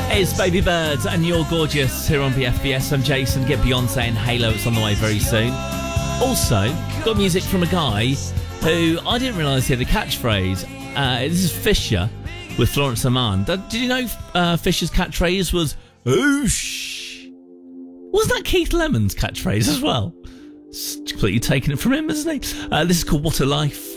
It's Baby Birds and You're Gorgeous here on BFBS. I'm Jason. Get Beyonce and Halo. It's on the way very soon. Also, got music from a guy who I didn't realise he had a catchphrase. This is Fisher with Florence Aman. Did you know Fisher's catchphrase was "Oosh"? Wasn't that Keith Lemon's catchphrase as well? It's completely taken it from him, isn't he? This is called What a Life.